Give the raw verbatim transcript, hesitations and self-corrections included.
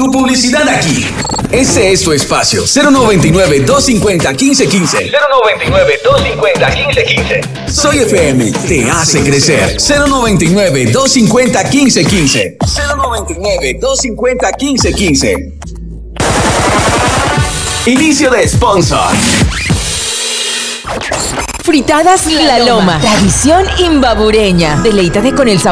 Tu publicidad aquí. Ese es tu espacio. cero noventa y nueve, doscientos cincuenta, quince quince. cero noventa y nueve, doscientos cincuenta, quince quince. Soy F M, te hace crecer. cero noventa y nueve, doscientos cincuenta, quince quince. cero noventa y nueve, doscientos cincuenta, quince quince. Inicio de sponsor. Fritadas La Loma, tradición imbabureña. Deleítate con el sabor